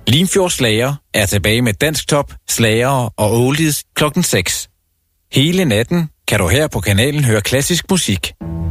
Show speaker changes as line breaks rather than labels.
Limfjords Slager er tilbage med Dansktop, slagere og oldies klokken 6. Hele natten kan du her på kanalen høre klassisk musik.